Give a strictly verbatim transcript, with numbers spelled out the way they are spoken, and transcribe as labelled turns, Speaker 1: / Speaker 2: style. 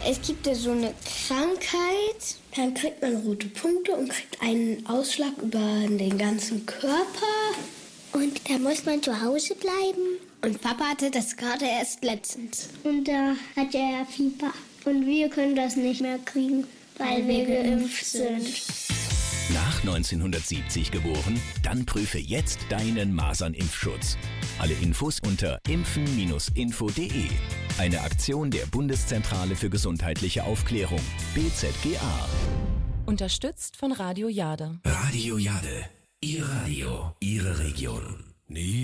Speaker 1: Es gibt ja so eine Krankheit.
Speaker 2: Dann kriegt man rote Punkte und kriegt einen Ausschlag über den ganzen Körper.
Speaker 3: Und da muss man zu Hause bleiben.
Speaker 1: Und Papa hatte das gerade erst letztens.
Speaker 3: Und da hat er Fieber. Und wir können das nicht mehr kriegen, weil, weil wir geimpft sind.
Speaker 4: Nach neunzehnhundertsiebzig geboren? Dann prüfe jetzt deinen Masernimpfschutz. Alle Infos unter impfen Bindestrich info punkt de. Eine Aktion der Bundeszentrale für gesundheitliche Aufklärung, B Z G A.
Speaker 5: Unterstützt von Radio Jade.
Speaker 4: Radio Jade. Ihr Radio, Ihre Region. Nie